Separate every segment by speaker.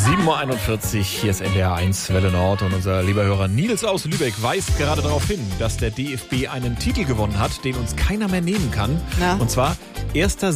Speaker 1: 7.41 Uhr, hier ist NDR 1 Welle Nord und unser lieber Hörer Nils aus Lübeck weist gerade darauf hin, dass der DFB einen Titel gewonnen hat, den uns keiner mehr nehmen kann. Ja. Und zwar erster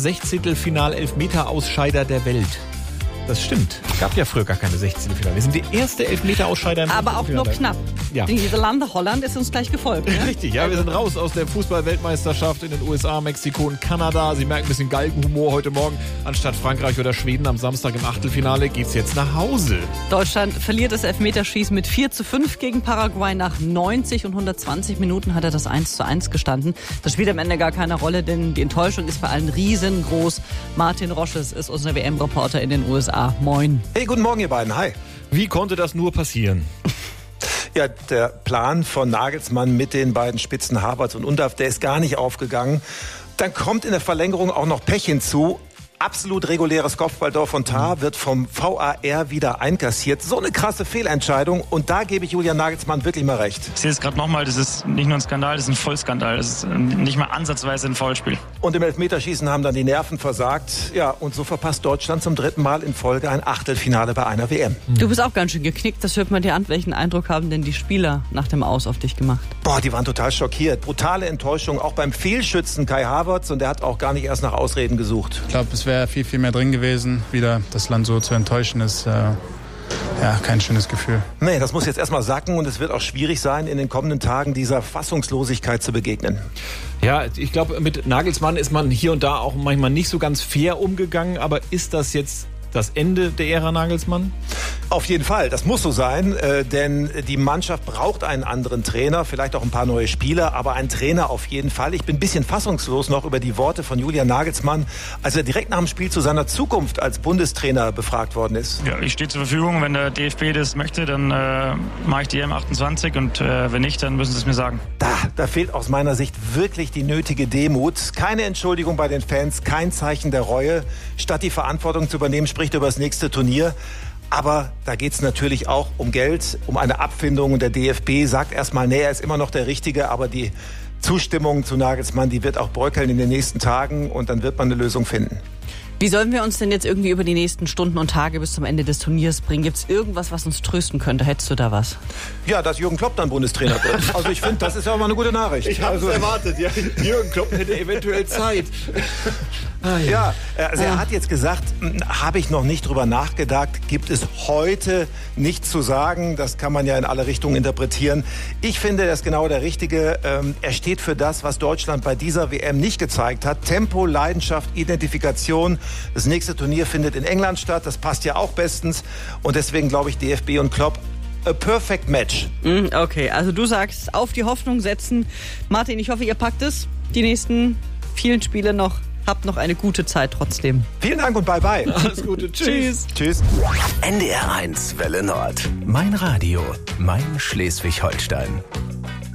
Speaker 1: Sechzehntelfinal-Elfmeter-Ausscheider der Welt. Das stimmt. Es gab ja früher gar keine Sechzehntelfinale. Wir sind die erste Elfmeter-Ausscheider im
Speaker 2: Aber auch nur knapp.
Speaker 1: Ja.
Speaker 2: Die Niederlande, Holland ist uns gleich gefolgt. Ne?
Speaker 1: Richtig, ja. Wir sind raus aus der Fußball-Weltmeisterschaft in den USA, Mexiko und Kanada. Sie merken ein bisschen Galgenhumor heute Morgen. Anstatt Frankreich oder Schweden am Samstag im Achtelfinale geht's jetzt nach Hause.
Speaker 2: Deutschland verliert das Elfmeterschießen mit 4:5 gegen Paraguay. Nach 90 und 120 Minuten hat er das 1:1 gestanden. Das spielt am Ende gar keine Rolle, denn die Enttäuschung ist bei allen riesengroß. Martin Rosches ist unser WM-Reporter in den USA. Moin.
Speaker 3: Hey, guten Morgen, ihr beiden. Hi.
Speaker 1: Wie konnte das nur passieren?
Speaker 3: Ja, der Plan von Nagelsmann mit den beiden Spitzen Havertz und Undav, der ist gar nicht aufgegangen. Dann kommt in der Verlängerung auch noch Pech hinzu. Absolut reguläres Kopfballtor von Tah wird vom VAR wieder einkassiert. So eine krasse Fehlentscheidung. Und da gebe ich Julian Nagelsmann wirklich mal recht.
Speaker 4: Ich sehe es gerade nochmal, das ist nicht nur ein Skandal, das ist ein Vollskandal. Das ist nicht mal ansatzweise ein Foulspiel.
Speaker 3: Und im Elfmeterschießen haben dann die Nerven versagt. Ja, und so verpasst Deutschland zum 3. Mal in Folge ein Achtelfinale bei einer WM.
Speaker 2: Du bist auch ganz schön geknickt, das hört man dir an. Welchen Eindruck haben denn die Spieler nach dem Aus auf dich gemacht?
Speaker 3: Boah, die waren total schockiert. Brutale Enttäuschung, auch beim Fehlschützen Kai Havertz. Und der hat auch gar nicht erst nach Ausreden gesucht.
Speaker 5: Ich glaube, es wäre viel mehr drin gewesen. Wieder das Land so zu enttäuschen ist kein schönes Gefühl.
Speaker 3: Nee, das muss jetzt erstmal sacken und es wird auch schwierig sein, in den kommenden Tagen dieser Fassungslosigkeit zu begegnen.
Speaker 1: Ja, ich glaube, mit Nagelsmann ist man hier und da auch manchmal nicht so ganz fair umgegangen. Aber ist das jetzt das Ende der Ära Nagelsmann?
Speaker 3: Auf jeden Fall, das muss so sein, denn die Mannschaft braucht einen anderen Trainer, vielleicht auch ein paar neue Spieler, aber einen Trainer auf jeden Fall. Ich bin ein bisschen fassungslos noch über die Worte von Julian Nagelsmann, als er direkt nach dem Spiel zu seiner Zukunft als Bundestrainer befragt worden ist.
Speaker 4: Ja, ich stehe zur Verfügung, wenn der DFB das möchte, dann mache ich die M28 und wenn nicht, dann müssen sie es mir sagen.
Speaker 3: Da fehlt aus meiner Sicht wirklich die nötige Demut. Keine Entschuldigung bei den Fans, kein Zeichen der Reue. Statt die Verantwortung zu übernehmen, spricht er über das nächste Turnier. Aber da geht es natürlich auch um Geld, um eine Abfindung. Und der DFB sagt erstmal, nee, er ist immer noch der Richtige. Aber die Zustimmung zu Nagelsmann, die wird auch bröckeln in den nächsten Tagen. Und dann wird man eine Lösung finden.
Speaker 2: Wie sollen wir uns denn jetzt irgendwie über die nächsten Stunden und Tage bis zum Ende des Turniers bringen? Gibt es irgendwas, was uns trösten könnte? Hättest du da was?
Speaker 3: Ja, dass Jürgen Klopp dann Bundestrainer wird. Also ich finde, das ist ja mal eine gute Nachricht.
Speaker 1: Ich habe es erwartet. Ja. Jürgen Klopp hätte eventuell Zeit.
Speaker 3: Ja, also er hat jetzt gesagt, habe ich noch nicht drüber nachgedacht, gibt es heute nichts zu sagen. Das kann man ja in alle Richtungen interpretieren. Ich finde, das ist genau der Richtige. Er steht für das, was Deutschland bei dieser WM nicht gezeigt hat. Tempo, Leidenschaft, Identifikation. Das nächste Turnier findet in England statt. Das passt ja auch bestens. Und deswegen glaube ich, DFB und Klopp, a perfect match.
Speaker 2: Okay, also du sagst, auf die Hoffnung setzen. Martin, ich hoffe, ihr packt es. Die nächsten vielen Spiele noch. Habt noch eine gute Zeit trotzdem.
Speaker 3: Vielen Dank und bye-bye.
Speaker 1: Alles Gute. Tschüss.
Speaker 3: Tschüss.
Speaker 6: NDR 1 Welle Nord. Mein Radio. Mein Schleswig-Holstein.